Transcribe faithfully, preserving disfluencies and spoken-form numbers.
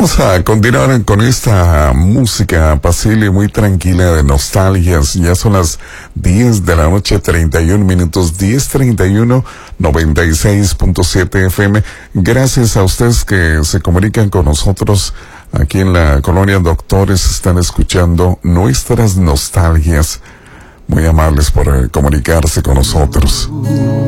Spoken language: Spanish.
Vamos a continuar con esta música apacible, muy tranquila, de nostalgias. Ya son las diez de la noche, treinta y un minutos, diez treinta y uno, noventa y seis punto siete F M. Gracias a ustedes que se comunican con nosotros aquí en la colonia Doctores. Están escuchando nuestras nostalgias. Muy amables por eh, comunicarse con nosotros.